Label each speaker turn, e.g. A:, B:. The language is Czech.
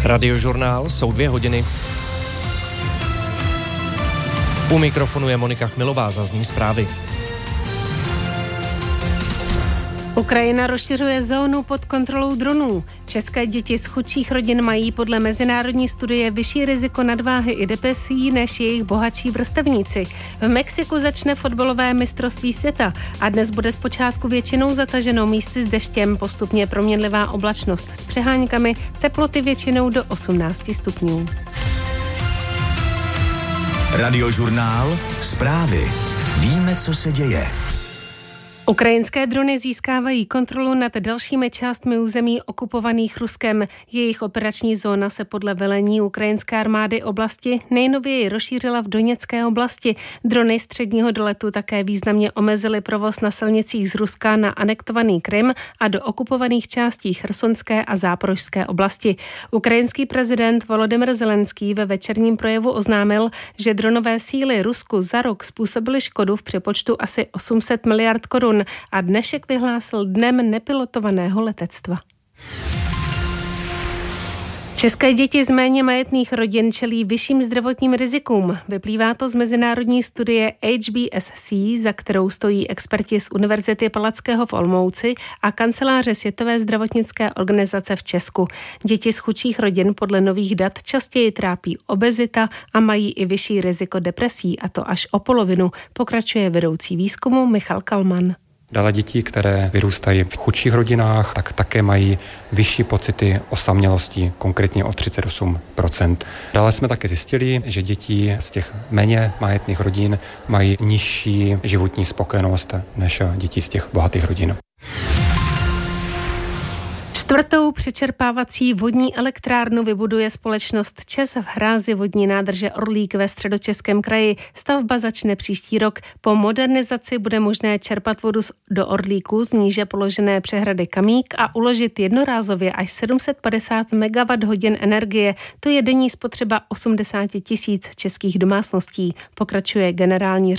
A: Radiožurnál, jsou 2 hodiny. U mikrofonu je Monika Chmilová, zazní zprávy.
B: Ukrajina rozšiřuje zónu pod kontrolou dronů. České děti z chudších rodin mají podle mezinárodní studie vyšší riziko nadváhy i depresí než jejich bohatší vrstevníci. V Mexiku začne fotbalové mistrovství světa a dnes bude zpočátku většinou zataženo místy s deštěm, postupně proměnlivá oblačnost s přeháňkami, teploty většinou do 18 stupňů.
C: Radiožurnál, zprávy. Víme, co se děje.
B: Ukrajinské drony získávají kontrolu nad dalšími částmi území okupovaných Ruskem. Jejich operační zóna se podle velení ukrajinské armády oblasti nejnověji rozšířila v Doněcké oblasti. Drony středního doletu také významně omezily provoz na silnicích z Ruska na anektovaný Krym a do okupovaných částí Chersonské a Záporožské oblasti. Ukrajinský prezident Volodymyr Zelenský ve večerním projevu oznámil, že dronové síly Rusku za rok způsobily škodu v přepočtu asi 800 miliard korun a dnešek vyhlásil dnem nepilotovaného letectva. České děti z méně majetných rodin čelí vyšším zdravotním rizikům. Vyplývá to z mezinárodní studie HBSC, za kterou stojí experti z Univerzity Palackého v Olomouci a kanceláře Světové zdravotnické organizace v Česku. Děti z chudších rodin podle nových dat častěji trápí obezita a mají i vyšší riziko depresí, a to až o polovinu, pokračuje vedoucí výzkumu Michal Kalman.
D: Dále děti, které vyrůstají v chudších rodinách, tak také mají vyšší pocity osamělosti, konkrétně o 38%. Dále jsme také zjistili, že děti z těch méně majetných rodin mají nižší životní spokojenost než děti z těch bohatých rodin.
B: 4. přečerpávací vodní elektrárnu vybuduje společnost ČEZ v hrázi vodní nádrže Orlík ve Středočeském kraji. Stavba začne příští rok. Po modernizaci bude možné čerpat vodu do Orlíku z níže položené přehrady Kamík a uložit jednorázově až 750 MWh energie. To je denní spotřeba 80 000 českých domácností, pokračuje generální